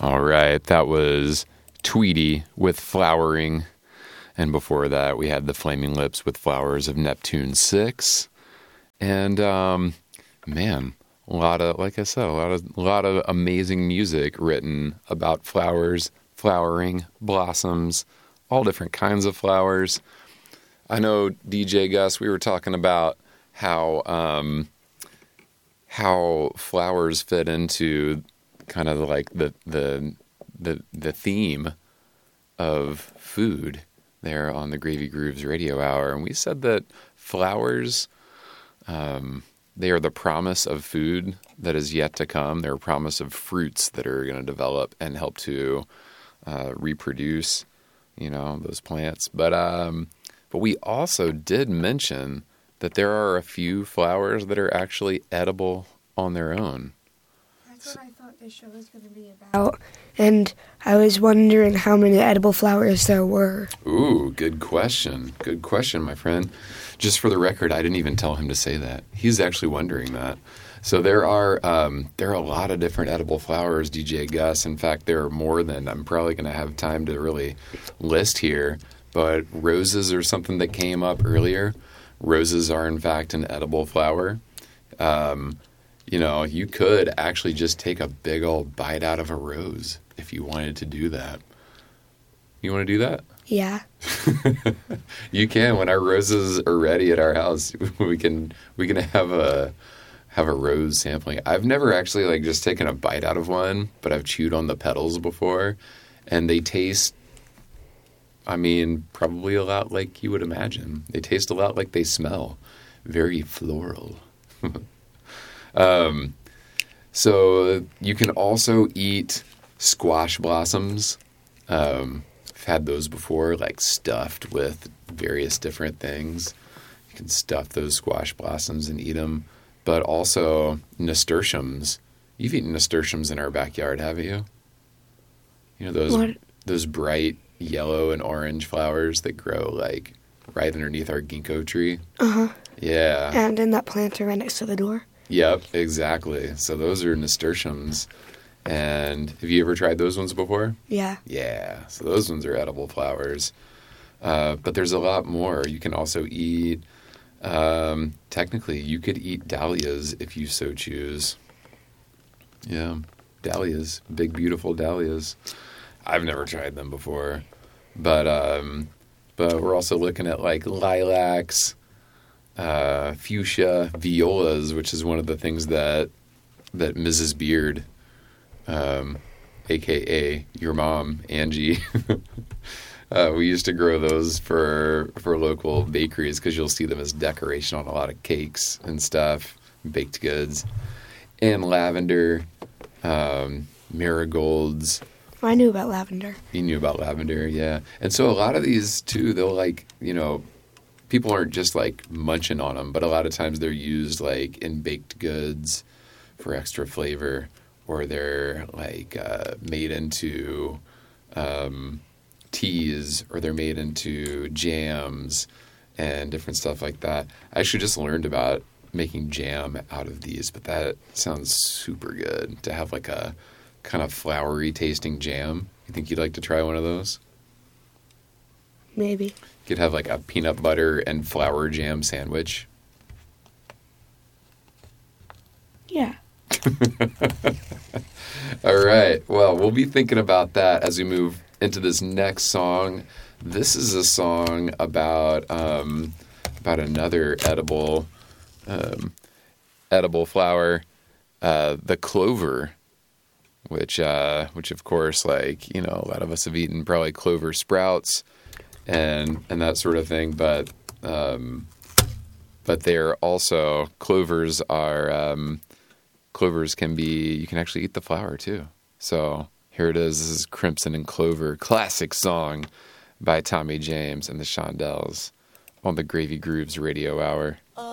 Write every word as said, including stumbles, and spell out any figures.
All right, that was Tweety with Flowering. And before that, we had the Flaming Lips with Flowers of Neptune six. And, um, man, a lot of, like I said, a lot of, a lot of amazing music written about flowers, flowering, blossoms, all different kinds of flowers. I know, D J Gus, we were talking about how, um, how flowers fit into kind of like the, the, the, the theme of food there on the Gravy Grooves Radio Hour. And we said that flowers, um, they are the promise of food that is yet to come. They're a promise of fruits that are going to develop and help to uh, reproduce, you know, those plants. But um, but we also did mention that there are a few flowers that are actually edible on their own. That's what I thought this show was going to be about. And I was wondering how many edible flowers there were. Ooh, good question. Good question, my friend. Just for the record, I didn't even tell him to say that. He's actually wondering that. So there are um, there are a lot of different edible flowers, D J Gus. In fact, there are more than I'm probably going to have time to really list here. But roses are something that came up earlier. Roses are, in fact, an edible flower. Um, you know, you could actually just take a big old bite out of a rose if you wanted to do that. You want to do that? Yeah. You can. When our roses are ready at our house, we can we can have a have a rose sampling. I've never actually like just taken a bite out of one, but I've chewed on the petals before, and they taste, I mean, probably a lot like you would imagine. They taste a lot like they smell. Very floral. um, so you can also eat squash blossoms. Um, I've had those before, like stuffed with various different things. You can stuff those squash blossoms and eat them. But also nasturtiums. You've eaten nasturtiums in our backyard, haven't you? You know those what? those bright yellow and orange flowers that grow like right underneath our ginkgo tree. Uh-huh. Yeah. And in that planter right next to the door. Yep, exactly. So those are nasturtiums. And have you ever tried those ones before? Yeah. Yeah. So those ones are edible flowers. Uh, but there's a lot more. You can also eat, um, technically, you could eat dahlias if you so choose. Yeah. Dahlias. Big, beautiful dahlias. I've never tried them before. But, um, but we're also looking at like lilacs, uh, fuchsia, violas, which is one of the things that, that Missus Beard, um, a k a your mom, Angie, uh, we used to grow those for for local bakeries because you'll see them as decoration on a lot of cakes and stuff, baked goods, and lavender, um, marigolds. I knew about lavender. You knew about lavender, yeah. And so a lot of these, too, they'll like, you know, people aren't just like munching on them, but a lot of times they're used like in baked goods for extra flavor. Or they're like uh, made into um, teas, or they're made into jams and different stuff like that. I actually just learned about making jam out of these, but that sounds super good to have like a kind of flowery tasting jam. You think you'd like to try one of those? Maybe. You could have like a peanut butter and flour jam sandwich. Yeah. All right. Well, we'll be thinking about that as we move into this next song. This is a song about um, about another edible um, edible flower, uh, the clover, which uh, which of course, like you know, a lot of us have eaten probably clover sprouts and and that sort of thing. But um, but they're also clovers are. Um, Clovers can be, you can actually eat the flower too. So here it is. This is Crimson and Clover, classic song by Tommy James and the Shondells on the Gravy Grooves Radio Hour.